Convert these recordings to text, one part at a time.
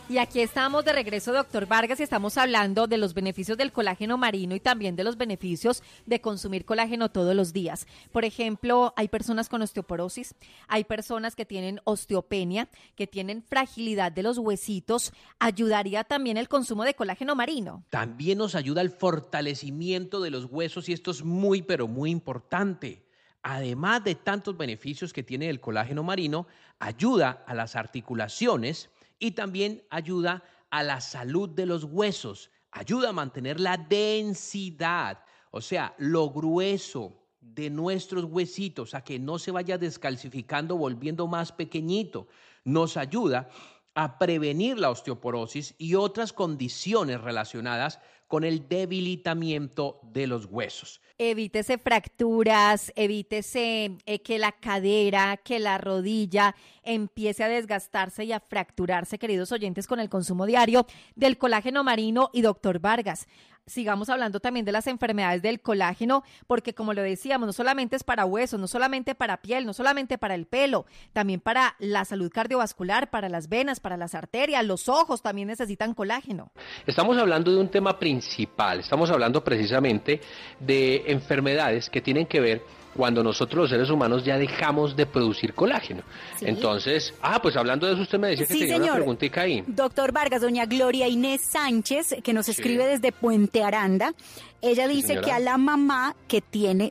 Y aquí estamos de regreso, doctor Vargas, y estamos hablando de los beneficios del colágeno marino y también de los beneficios de consumir colágeno todos los días. Por ejemplo, hay personas con osteoporosis, hay personas que tienen osteopenia, que tienen fragilidad de los huesitos. ¿Ayudaría también el consumo de colágeno marino? También nos ayuda al fortalecimiento de los huesos y esto es muy, pero muy importante. Además de tantos beneficios que tiene el colágeno marino, ayuda a las articulaciones y también ayuda a la salud de los huesos, ayuda a mantener la densidad, o sea, lo grueso de nuestros huesitos, a que no se vaya descalcificando, volviendo más pequeñito. Nos ayuda a prevenir la osteoporosis y otras condiciones relacionadas con el debilitamiento de los huesos. Evítese fracturas, evítese que la cadera, que la rodilla empiece a desgastarse y a fracturarse, queridos oyentes, con el consumo diario del colágeno marino. Y doctor Vargas, sigamos hablando también de las enfermedades del colágeno, porque como lo decíamos, no solamente es para huesos, no solamente para piel, no solamente para el pelo, también para la salud cardiovascular, para las venas, para las arterias, los ojos también necesitan colágeno. Estamos hablando de un tema principal, estamos hablando precisamente de enfermedades que tienen que ver cuando nosotros los seres humanos ya dejamos de producir colágeno. ¿Sí? Entonces, pues hablando de eso, usted me decía que tenía una preguntita ahí. Doctor Vargas, doña Gloria Inés Sánchez, que nos escribe desde Puente Aranda, ella dice que a la mamá que tiene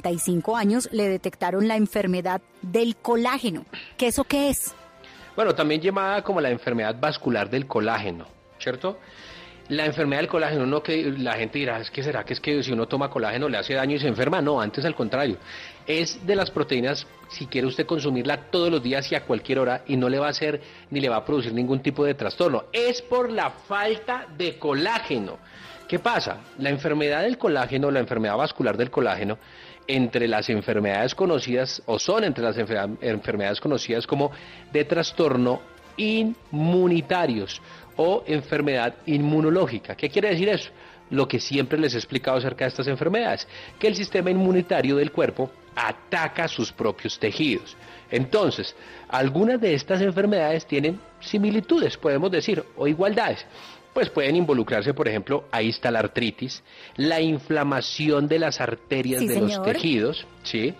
75 años le detectaron la enfermedad del colágeno. ¿Qué eso qué es? Bueno, también llamada como la enfermedad vascular del colágeno, ¿cierto? La enfermedad del colágeno, no, que la gente dirá, ¿será que si uno toma colágeno le hace daño y se enferma? No, antes al contrario. Es de las proteínas, si quiere usted consumirla todos los días y a cualquier hora, y no le va a hacer ni le va a producir ningún tipo de trastorno. Es por la falta de colágeno. ¿Qué pasa? La enfermedad del colágeno, la enfermedad vascular del colágeno, entre las enfermedades conocidas, o son entre las enfermedades conocidas como de trastorno inmunitarios o enfermedad inmunológica. ¿Qué quiere decir eso? Lo que siempre les he explicado acerca de estas enfermedades, que el sistema inmunitario del cuerpo ataca sus propios tejidos. Entonces, algunas de estas enfermedades tienen similitudes, podemos decir, o igualdades. Pues pueden involucrarse, por ejemplo, ahí está la artritis, la inflamación de las arterias de los tejidos, ¿sí?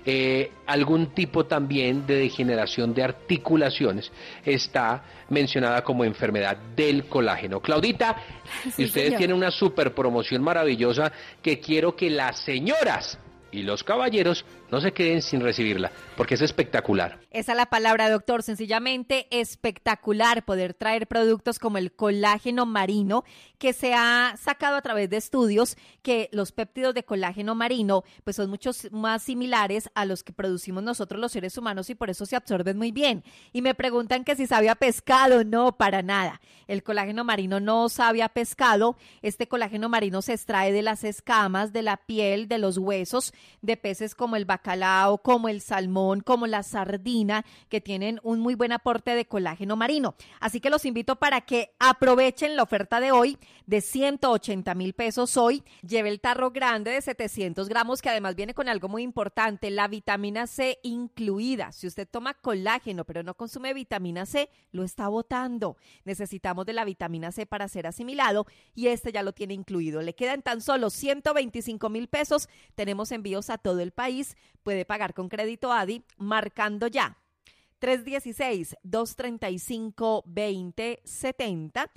Algún tipo también de degeneración de articulaciones está mencionada como enfermedad del colágeno. Claudita, y ustedes tienen una super promoción maravillosa que quiero que las señoras y los caballeros no se queden sin recibirla, porque es espectacular. Esa es la palabra, doctor, sencillamente espectacular poder traer productos como el colágeno marino, que se ha sacado a través de estudios que los péptidos de colágeno marino pues son mucho más similares a los que producimos nosotros los seres humanos y por eso se absorben muy bien. Y me preguntan que si sabe a pescado. No, para nada. El colágeno marino no sabe a pescado. Este colágeno marino se extrae de las escamas, de la piel, de los huesos, de peces como el bacalao, como el salmón, como la sardina, que tienen un muy buen aporte de colágeno marino. Así que los invito para que aprovechen la oferta de hoy de 180,000 pesos hoy. Lleve el tarro grande de 700 gramos, que además viene con algo muy importante, la vitamina C incluida. Si usted toma colágeno pero no consume vitamina C, lo está botando. Necesitamos de la vitamina C para ser asimilado y este ya lo tiene incluido. Le quedan tan solo 125,000 pesos. Tenemos envíos a todo el país. Puede pagar con crédito ADI marcando ya 316-235-2070,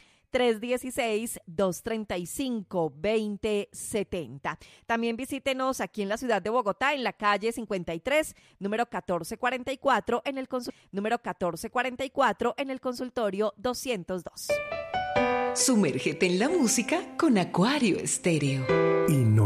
316-235-2070. También visítenos aquí en la ciudad de Bogotá, en la calle 53, número 1444, número 1444 en el consultorio 202. Sumérgete en la música con Acuario Estéreo.